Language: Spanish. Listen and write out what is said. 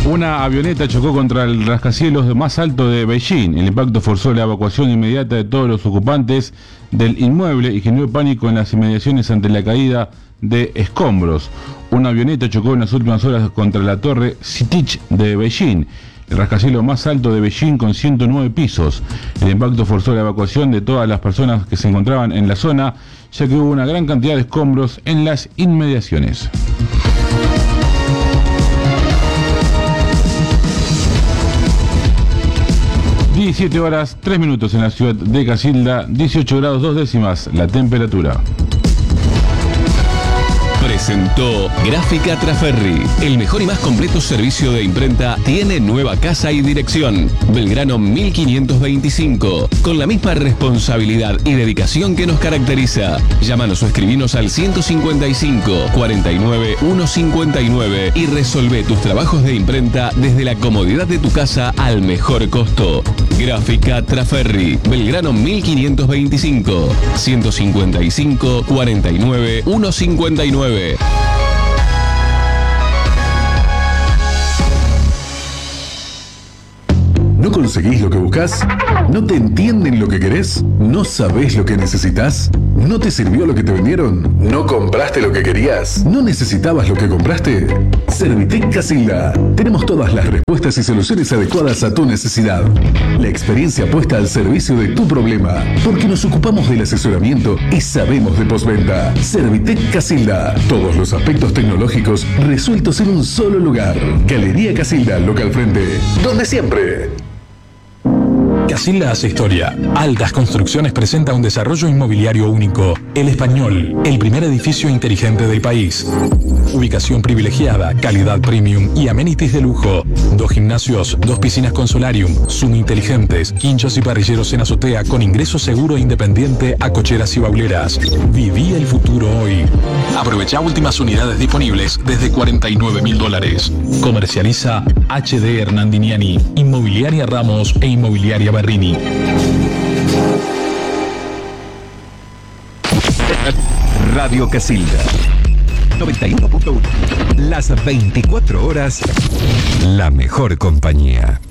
Una avioneta chocó contra el rascacielos más alto de Beijing. El impacto forzó la evacuación inmediata de todos los ocupantes del inmueble y generó pánico en las inmediaciones ante la caída de escombros. Una avioneta chocó en las últimas horas contra la torre Sitich de Beijing, el rascacielos más alto de Beijing con 109 pisos. El impacto forzó la evacuación de todas las personas que se encontraban en la zona, ya que hubo una gran cantidad de escombros en las inmediaciones. 17 horas 3 minutos en la ciudad de Casilda, 18 grados 2 décimas la temperatura. Presentó Gráfica Traferri. El mejor y más completo servicio de imprenta tiene nueva casa y dirección. Belgrano 1525. Con la misma responsabilidad y dedicación que nos caracteriza. Llámanos o escribinos al 155 49 159 y resolvé tus trabajos de imprenta desde la comodidad de tu casa al mejor costo. Gráfica Traferri. Belgrano 1525. 155 49 159. ¿No conseguís lo que buscas? ¿No te entienden lo que querés? ¿No sabés lo que necesitas? ¿No te sirvió lo que te vendieron? ¿No compraste lo que querías? ¿No necesitabas lo que compraste? Servitec Casilda. Tenemos todas las respuestas y soluciones adecuadas a tu necesidad. La experiencia puesta al servicio de tu problema, porque nos ocupamos del asesoramiento y sabemos de postventa. Servitec Casilda. Todos los aspectos tecnológicos resueltos en un solo lugar. Galería Casilda, local frente. Donde siempre. Casilda hace historia. Altas Construcciones presenta un desarrollo inmobiliario único. El Español, el primer edificio inteligente del país. Ubicación privilegiada, calidad premium y amenities de lujo. 2 gimnasios, 2 piscinas con solarium, Zoom inteligentes, quinchos y parrilleros en azotea con ingreso seguro e independiente a cocheras y bauleras. Viví el futuro hoy. Aprovecha últimas unidades disponibles desde $49.000. Comercializa HD Hernandiniani, Inmobiliaria Ramos e Inmobiliaria Berrini. Radio Casilda 91.1. Las 24 horas, la mejor compañía.